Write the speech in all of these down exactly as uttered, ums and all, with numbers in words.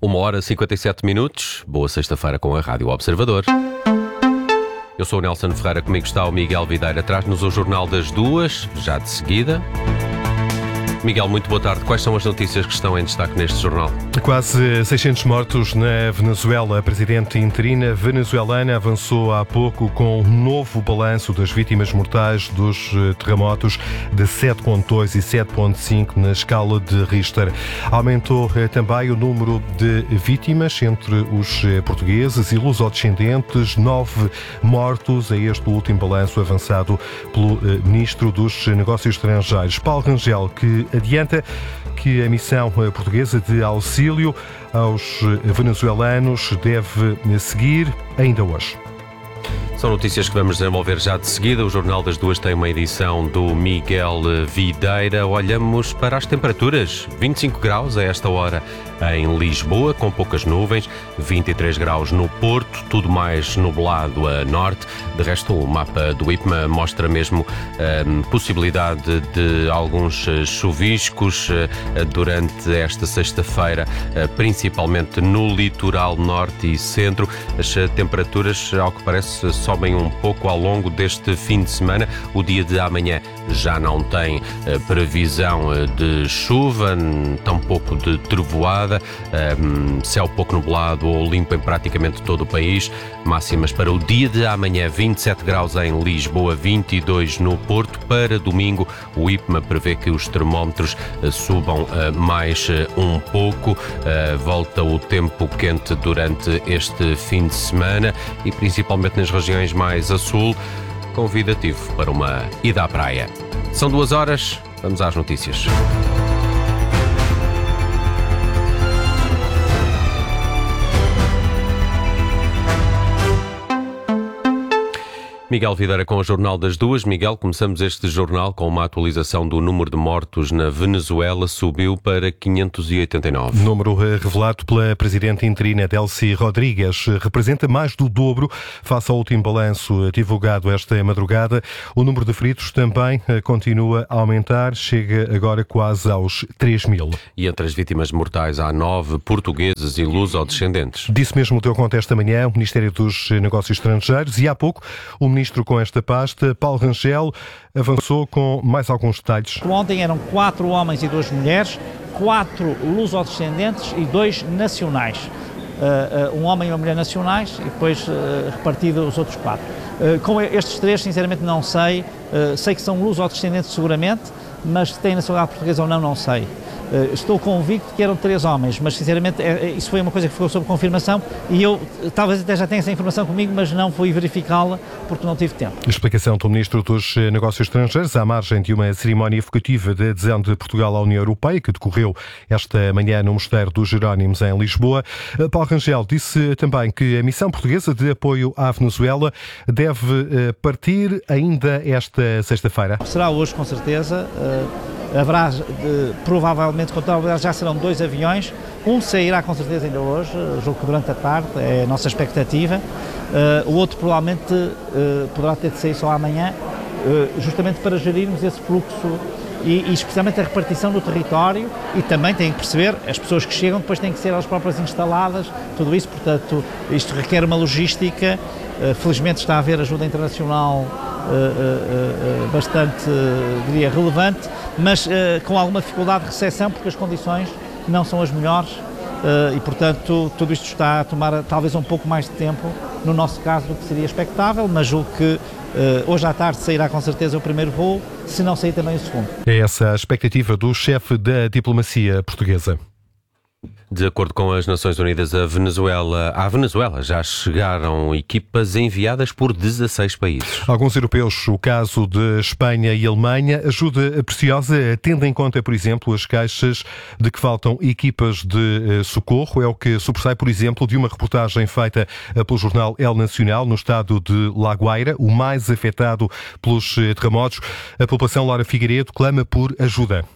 Uma hora e cinquenta e sete minutos. Boa sexta-feira com a Rádio Observador. Eu sou o Nelson Ferreira, comigo está o Miguel Videira. Traz-nos o Jornal das Duas, já de seguida. Miguel, muito boa tarde. Quais são as notícias que estão em destaque neste jornal? Quase seiscentos mortos na Venezuela. A presidente interina venezuelana avançou há pouco com um novo balanço das vítimas mortais dos terremotos de sete vírgula dois e sete vírgula cinco na escala de Richter. Aumentou também o número de vítimas entre os portugueses e lusodescendentes. Nove mortos. É este o último balanço avançado pelo ministro dos Negócios Estrangeiros, Paulo Rangel, que adianta que a missão portuguesa de auxílio aos venezuelanos deve seguir ainda hoje. São notícias que vamos desenvolver já de seguida. O Jornal das Duas tem uma edição do Miguel Videira. Olhamos para as temperaturas. vinte e cinco graus a esta hora em Lisboa, com poucas nuvens. vinte e três graus no Porto, tudo mais nublado a norte. De resto, o mapa do I P M A mostra mesmo a possibilidade de alguns chuviscos durante esta sexta-feira, principalmente no litoral norte e centro. As temperaturas, ao que parece, sobem um pouco ao longo deste fim de semana. O dia de amanhã já não tem previsão de chuva, tampouco de trovoada, céu pouco nublado ou limpo em praticamente todo o país. Máximas para o dia de amanhã: vinte e sete graus em Lisboa, vinte e dois no Porto. Para domingo, o I P M A prevê que os termómetros subam mais um pouco. Volta o tempo quente durante este fim de semana e principalmente nas regiões mais a sul, convidativo para uma ida à praia. São duas horas, vamos às notícias. Miguel Videira com o Jornal das Duas. Miguel, começamos este jornal com uma atualização do número de mortos na Venezuela. Subiu para quinhentos e oitenta e nove. Número revelado pela presidente interina Delcy Rodrigues representa mais do dobro face ao último balanço divulgado esta madrugada. O número de feridos também continua a aumentar, chega agora quase aos três mil. E entre as vítimas mortais há nove portugueses e lusodescendentes. Disse mesmo deu conta esta manhã o Ministério dos Negócios Estrangeiros e há pouco o ministro com esta pasta, Paulo Rangel, avançou com mais alguns detalhes. Ontem eram quatro homens e duas mulheres, quatro lusodescendentes e dois nacionais. Uh, uh, um homem e uma mulher nacionais e depois uh, repartido os outros quatro. Uh, com estes três, sinceramente não sei. Uh, sei que são lusodescendentes seguramente, mas se têm nacionalidade portuguesa ou não, não sei. Uh, estou convicto que eram três homens, mas sinceramente é, isso foi uma coisa que ficou sob confirmação e eu talvez até já tenha essa informação comigo, mas não fui verificá-la porque não tive tempo. Explicação do Ministro dos Negócios Estrangeiros à margem de uma cerimónia evocativa de adesão de Portugal à União Europeia que decorreu esta manhã no Mosteiro dos Jerónimos em Lisboa. Paulo Rangel disse também que a missão portuguesa de apoio à Venezuela deve partir ainda esta sexta-feira. Será hoje, com certeza. Uh... Haverá, provavelmente, já serão dois aviões. Um sairá com certeza ainda hoje, julgo que durante a tarde, é a nossa expectativa. Uh, o outro provavelmente uh, poderá ter de sair só amanhã, uh, justamente para gerirmos esse fluxo e, e especialmente a repartição do território e também tem que perceber, as pessoas que chegam depois têm que ser elas próprias instaladas, tudo isso, portanto, isto requer uma logística. Uh, felizmente está a haver ajuda internacional uh, uh, uh, bastante, uh, diria, relevante, mas uh, com alguma dificuldade de recepção porque as condições não são as melhores uh, e, portanto, tudo isto está a tomar talvez um pouco mais de tempo, no nosso caso, do que seria expectável, mas julgo que uh, hoje à tarde sairá com certeza o primeiro voo, se não sair também o segundo. É essa a expectativa do chefe da diplomacia portuguesa. De acordo com as Nações Unidas, a Venezuela, à Venezuela já chegaram equipas enviadas por dezasseis países. Alguns europeus, o caso de Espanha e Alemanha, ajuda preciosa, tendo em conta, por exemplo, as queixas de que faltam equipas de socorro. É o que sobressai, por exemplo, de uma reportagem feita pelo jornal El Nacional no estado de La Guaira, o mais afetado pelos terremotos. A população, Laura Figueiredo, clama por ajuda.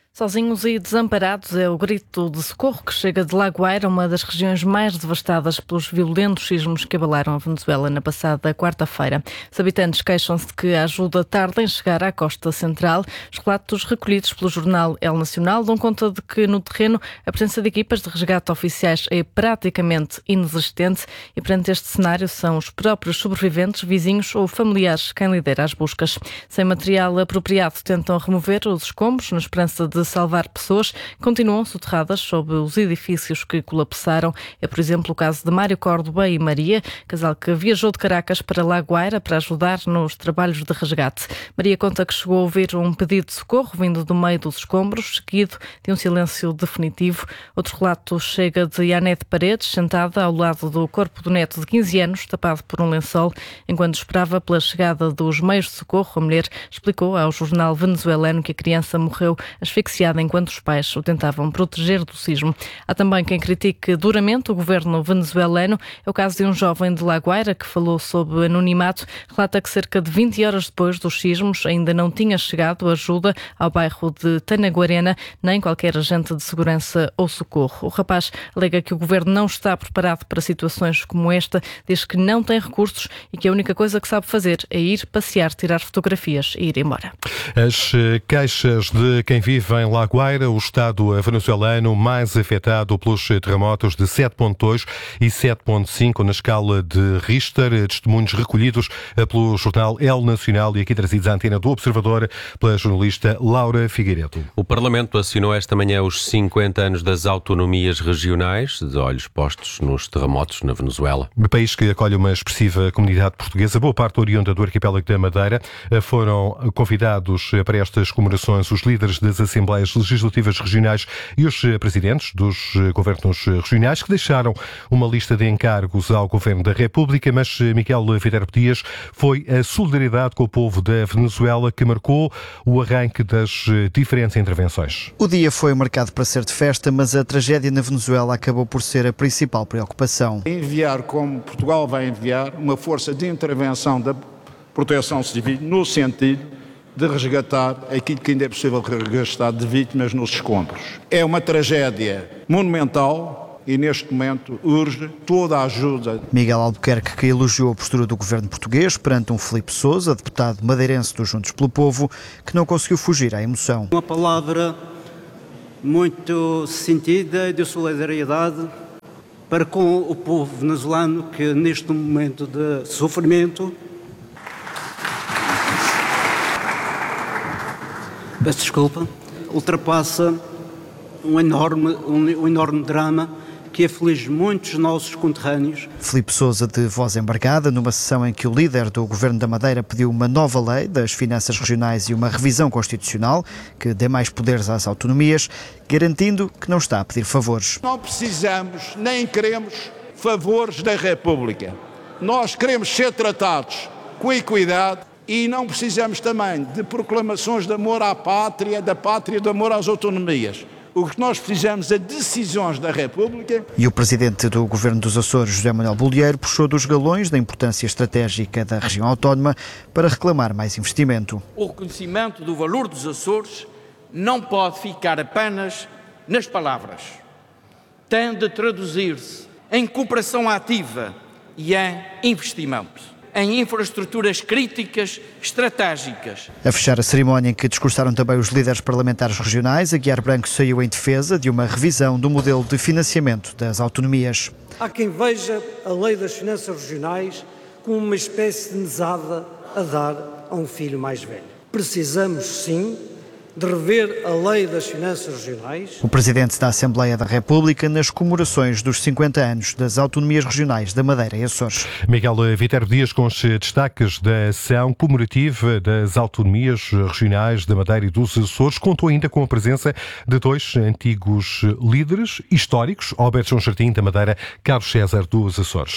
Sozinhos e desamparados é o grito de socorro que chega de Lagoeira, uma das regiões mais devastadas pelos violentos sismos que abalaram a Venezuela na passada quarta-feira. Os habitantes queixam-se de que a ajuda tarda em chegar à costa central. Os relatos recolhidos pelo jornal El Nacional dão conta de que no terreno a presença de equipas de resgate oficiais é praticamente inexistente e perante este cenário são os próprios sobreviventes, vizinhos ou familiares quem lidera as buscas. Sem material apropriado tentam remover os escombros na esperança de salvar pessoas que continuam soterradas sob os edifícios que colapsaram. É, por exemplo, o caso de Mário Córdoba e Maria, casal que viajou de Caracas para Lagoeira para ajudar nos trabalhos de resgate. Maria conta que chegou a ouvir um pedido de socorro vindo do meio dos escombros, seguido de um silêncio definitivo. Outro relato chega de Anete Paredes, sentada ao lado do corpo do neto de quinze anos, tapado por um lençol. Enquanto esperava pela chegada dos meios de socorro, a mulher explicou ao jornal venezuelano que a criança morreu asfixiada enquanto os pais o tentavam proteger do sismo. Há também quem critique duramente o governo venezuelano. É o caso de um jovem de Lagoeira que falou sob anonimato. Relata que cerca de vinte horas depois dos sismos ainda não tinha chegado ajuda ao bairro de Tanaguarena, nem qualquer agente de segurança ou socorro. O rapaz alega que o governo não está preparado para situações como esta, diz que não tem recursos e que a única coisa que sabe fazer é ir passear, tirar fotografias e ir embora. As queixas de quem vive em Lagoeira, o estado venezuelano mais afetado pelos terremotos de sete ponto dois e sete ponto cinco na escala de Richter, testemunhos recolhidos pelo jornal El Nacional e aqui trazidos à antena do Observador pela jornalista Laura Figueiredo. O Parlamento assinou esta manhã os cinquenta anos das autonomias regionais, de olhos postos nos terremotos na Venezuela. O país que acolhe uma expressiva comunidade portuguesa, boa parte oriunda do arquipélago da Madeira, foram convidados para estas comemorações os líderes das Assembleias Legislativas Regionais e os presidentes dos governos regionais, que deixaram uma lista de encargos ao Governo da República, mas Miguel Viterbo Dias foi a solidariedade com o povo da Venezuela que marcou o arranque das diferentes intervenções. O dia foi marcado para ser de festa, mas a tragédia na Venezuela acabou por ser a principal preocupação. Enviar, como Portugal vai enviar, uma força de intervenção da proteção civil no sentido de resgatar aquilo que ainda é possível resgatar de vítimas nos escombros. É uma tragédia monumental e neste momento urge toda a ajuda. Miguel Albuquerque, que elogiou a postura do governo português perante um Filipe Sousa, deputado madeirense do Juntos pelo Povo, que não conseguiu fugir à emoção. Uma palavra muito sentida de solidariedade para com o povo venezuelano que neste momento de sofrimento, peço desculpa, ultrapassa um enorme, um, um enorme drama que aflige muitos nossos conterrâneos. Filipe Sousa, de voz embargada, numa sessão em que o líder do Governo da Madeira pediu uma nova lei das finanças regionais e uma revisão constitucional que dê mais poderes às autonomias, garantindo que não está a pedir favores. Não precisamos nem queremos favores da República. Nós queremos ser tratados com equidade. E não precisamos também de proclamações de amor à pátria, da pátria de amor às autonomias. O que nós precisamos é de decisões da República. E o presidente do Governo dos Açores, José Manuel Bolieiro, puxou dos galões da importância estratégica da região autónoma para reclamar mais investimento. O reconhecimento do valor dos Açores não pode ficar apenas nas palavras. Tem de traduzir-se em cooperação ativa e em investimento. Em infraestruturas críticas estratégicas. A fechar a cerimónia em que discursaram também os líderes parlamentares regionais, Aguiar Branco saiu em defesa de uma revisão do modelo de financiamento das autonomias. Há quem veja a lei das finanças regionais como uma espécie de mesada a dar a um filho mais velho. Precisamos, sim, de rever a lei das finanças regionais. O presidente da Assembleia da República nas comemorações dos cinquenta anos das autonomias regionais da Madeira e Açores. Miguel Viterbo Dias com os destaques da ação comemorativa das autonomias regionais da Madeira e dos Açores, contou ainda com a presença de dois antigos líderes históricos, Alberto João Jardim da Madeira, Carlos César dos Açores.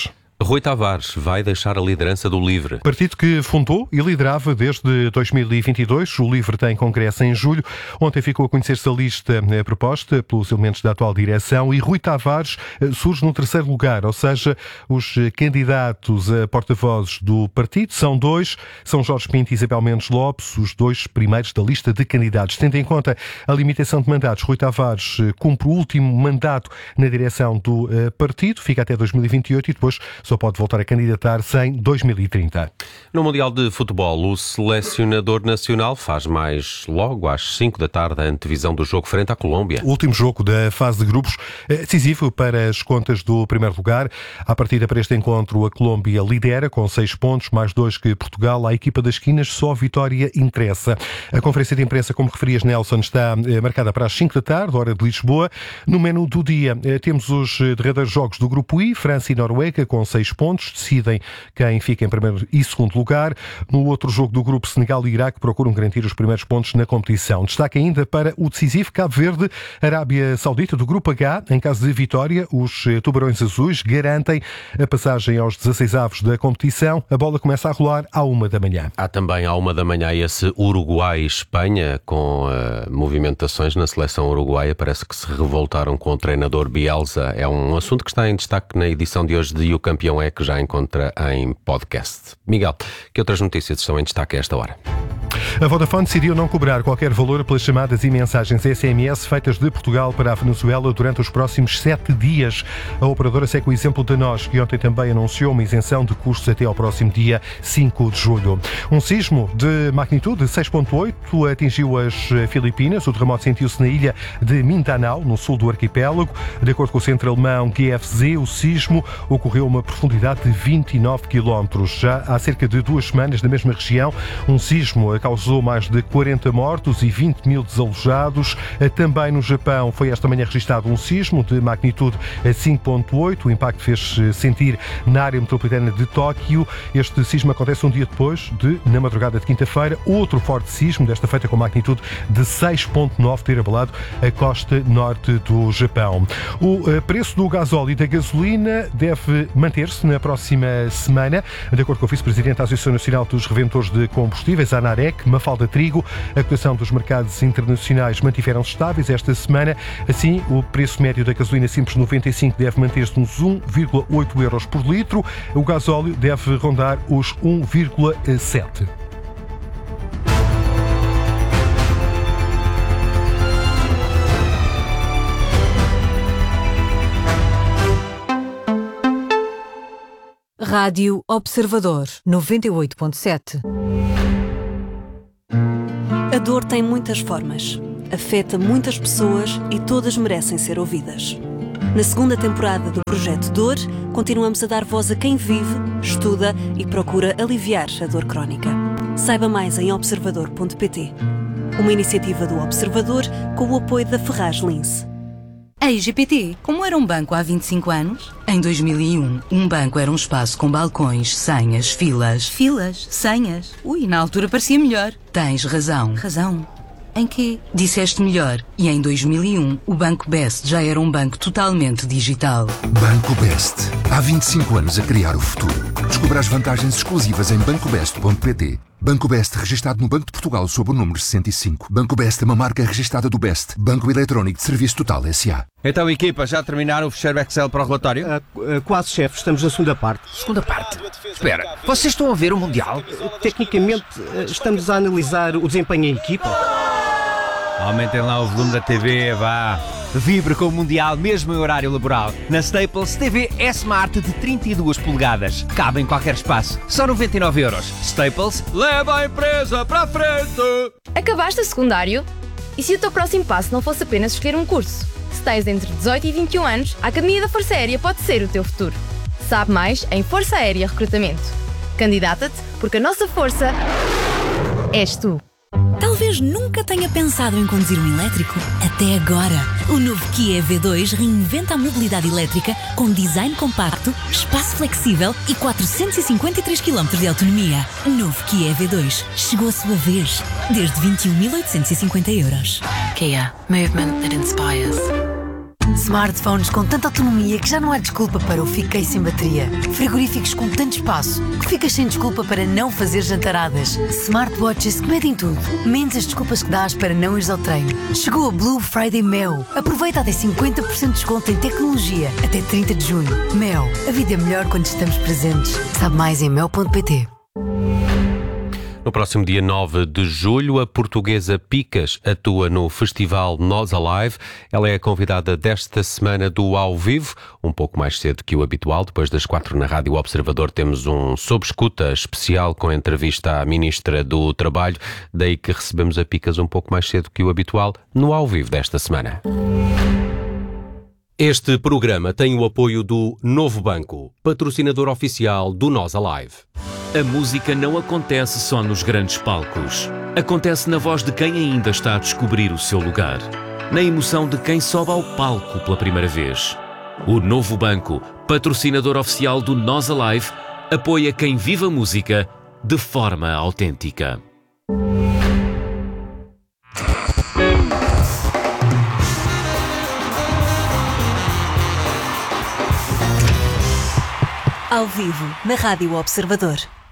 Rui Tavares vai deixar a liderança do LIVRE. Partido que fundou e liderava desde dois mil e vinte e dois. O LIVRE tem congresso em julho. Ontem ficou a conhecer-se a lista proposta pelos elementos da atual direção e Rui Tavares surge no terceiro lugar, ou seja, os candidatos a porta-vozes do partido são dois, São Jorge Pinto e Isabel Mendes Lopes, os dois primeiros da lista de candidatos. Tendo em conta a limitação de mandatos, Rui Tavares cumpre o último mandato na direção do partido, fica até dois mil e vinte e oito e depois só pode voltar a candidatar-se em dois mil e trinta. No Mundial de Futebol, o selecionador nacional faz mais logo às cinco da tarde a antevisão do jogo frente à Colômbia. O último jogo da fase de grupos, decisivo para as contas do primeiro lugar. À partida para este encontro, a Colômbia lidera com seis pontos, mais dois que Portugal. À equipa das esquinas, só a vitória interessa. A conferência de imprensa, como referias, Nelson, está marcada para as cinco da tarde, hora de Lisboa. No menu do dia, temos os derradeiros jogos do Grupo I, França e Noruega, com seis pontos, decidem quem fica em primeiro e segundo lugar. No outro jogo do grupo, Senegal e Iraque procuram garantir os primeiros pontos na competição. Destaque ainda para o decisivo Cabo Verde, Arábia Saudita, do grupo H. Em caso de vitória, os tubarões azuis garantem a passagem aos dezasseis avos da competição. A bola começa a rolar à uma da manhã. Há também à uma da manhã esse Uruguai-Espanha, com uh, movimentações na seleção uruguaia. Parece que se revoltaram com o treinador Bielsa. É um assunto que está em destaque na edição de hoje de E o Campeão É, que já encontra em podcast. Miguel, que outras notícias estão em destaque a esta hora? A Vodafone decidiu não cobrar qualquer valor pelas chamadas e mensagens S M S feitas de Portugal para a Venezuela durante os próximos sete dias. A operadora segue o exemplo da NOS, que ontem também anunciou uma isenção de custos até ao próximo dia cinco de julho. Um sismo de magnitude seis ponto oito atingiu as Filipinas. O terremoto sentiu-se na ilha de Mindanao, no sul do arquipélago. De acordo com o centro alemão G F Z, o sismo ocorreu a uma profundidade de vinte e nove quilómetros. Já há cerca de duas semanas, na mesma região, um sismo causou mais de quarenta mortos e vinte mil desalojados. Também no Japão foi esta manhã registado um sismo de magnitude cinco ponto oito. O impacto fez-se sentir na área metropolitana de Tóquio. Este sismo acontece um dia depois de, na madrugada de quinta-feira, outro forte sismo, desta feita com magnitude de seis ponto nove, ter abalado a costa norte do Japão. O preço do gasóleo e da gasolina deve manter-se na próxima semana. De acordo com o vice-presidente da Associação Nacional dos Revendedores de Combustíveis, ANAREC, Mafalda Trigo, a cotação dos mercados internacionais mantiveram-se estáveis esta semana. Assim, o preço médio da gasolina simples noventa e cinco deve manter-se nos um vírgula oito euros por litro. O gasóleo deve rondar os um vírgula sete. Rádio Observador, noventa e oito ponto sete. A dor tem muitas formas, afeta muitas pessoas e todas merecem ser ouvidas. Na segunda temporada do Projeto Dor, continuamos a dar voz a quem vive, estuda e procura aliviar a dor crónica. Saiba mais em observador ponto pt. Uma iniciativa do Observador com o apoio da Ferraz Lince. Ei, G P T, como era um banco há vinte e cinco anos? Em dois mil e um, um banco era um espaço com balcões, senhas, filas. Filas? Senhas? Ui, na altura parecia melhor. Tens razão. Razão? Em quê? Disseste melhor. E em dois mil e um, o Banco Best já era um banco totalmente digital. Banco Best. Há vinte e cinco anos a criar o futuro. Descubra as vantagens exclusivas em banco best ponto pt. Banco Best, registado no Banco de Portugal sob o número sessenta e cinco. Banco Best é uma marca registada do Best. Banco Eletrónico de Serviço Total S A. Então, equipa, já terminaram o fecheiro Excel para o relatório? Uh, uh, quase, chefe. Estamos na segunda parte. Segunda parte? Espera, vocês estão a ver o Mundial? Uh, tecnicamente, uh, estamos a analisar o desempenho em equipa. Aumentem lá o volume da T V, vá. Vibre com o Mundial mesmo em horário laboral. Na Staples, T V S-Smart de trinta e duas polegadas. Cabe em qualquer espaço. Só noventa e nove euros. Staples, leva a empresa para a frente! Acabaste o secundário? E se o teu próximo passo não fosse apenas escolher um curso? Se tens entre dezoito e vinte e um anos, a Academia da Força Aérea pode ser o teu futuro. Sabe mais em Força Aérea Recrutamento. Candidata-te porque a nossa força és tu. Talvez nunca tenha pensado em conduzir um elétrico. Até agora. O novo Kia E V dois reinventa a mobilidade elétrica com design compacto, espaço flexível e quatrocentos e cinquenta e três quilómetros de autonomia. Novo Kia E V dois. Chegou a sua vez. Desde vinte e um mil oitocentos e cinquenta euros. Kia. Movement that inspires. Smartphones com tanta autonomia que já não há desculpa para o fiquei sem bateria. Frigoríficos com tanto espaço que ficas sem desculpa para não fazer jantaradas. Smartwatches que medem tudo, menos as desculpas que dás para não ires ao treino. Chegou a Blue Friday Mel. Aproveita até cinquenta por cento de desconto em tecnologia até trinta de junho. Mel, a vida é melhor quando estamos presentes. Sabe mais em mel ponto pt. No próximo dia nove de julho, a portuguesa Picas atua no Festival Nós Alive. Ela é a convidada desta semana do Ao Vivo, um pouco mais cedo que o habitual. Depois das quatro na Rádio Observador temos um Sob Escuta especial com entrevista à Ministra do Trabalho. Daí que recebemos a Picas um pouco mais cedo que o habitual no Ao Vivo desta semana. Este programa tem o apoio do Novo Banco, patrocinador oficial do Nós Alive. A música não acontece só nos grandes palcos. Acontece na voz de quem ainda está a descobrir o seu lugar. Na emoção de quem sobe ao palco pela primeira vez. O Novo Banco, patrocinador oficial do Nós Alive, apoia quem vive a música de forma autêntica. Ao vivo, na Rádio Observador.